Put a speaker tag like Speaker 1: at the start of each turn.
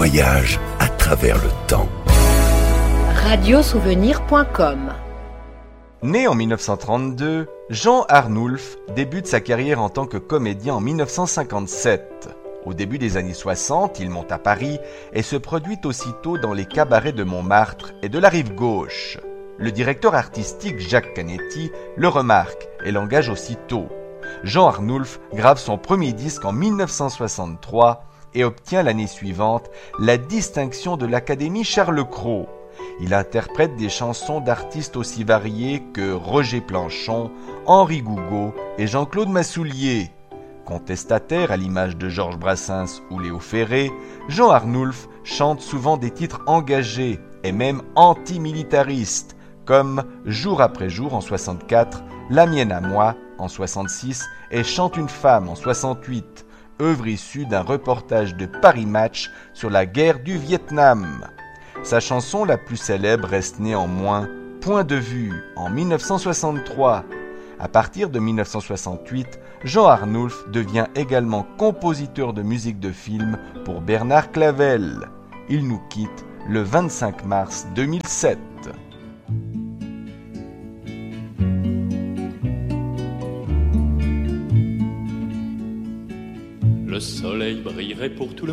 Speaker 1: voyage à travers le temps.
Speaker 2: Radiosouvenir.com.
Speaker 3: Né en 1932, Jean Arnulf débute sa carrière en tant que comédien en 1957. Au début des années 60, il monte à Paris et se produit aussitôt dans les cabarets de Montmartre et de la Rive-Gauche. Le directeur artistique Jacques Canetti le remarque et l'engage aussitôt. Jean Arnulf grave son premier disque en 1963 et obtient l'année suivante la distinction de l'Académie Charles Cros. Il interprète des chansons d'artistes aussi variés que Roger Planchon, Henri Gougaud et Jean-Claude Massoulier. Contestataire à l'image de Georges Brassens ou Léo Ferré, Jean Arnulf chante souvent des titres engagés et même antimilitaristes, comme Jour après jour en 64, La mienne à moi en 66 et Chante une femme en 68, œuvre issue d'un reportage de Paris Match sur la guerre du Vietnam. Sa chanson la plus célèbre reste néanmoins Point de vue en 1963. À partir de 1968, Jean Arnulf devient également compositeur de musique de film pour Bernard Clavel. Il nous quitte le 25 mars 2007.
Speaker 4: Le soleil brillerait pour tout le